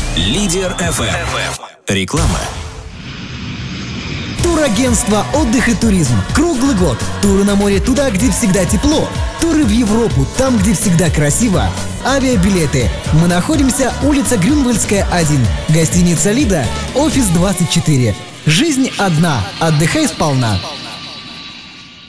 Лидер FM. Реклама. Турагентство «Отдых и туризм». Круглый год. Туры на море туда, где всегда тепло. Туры в Европу, там, где всегда красиво. Авиабилеты. Мы находимся улица Грюнвальдская, 1. Гостиница «Лида», офис 24. Жизнь одна. Отдыхай сполна.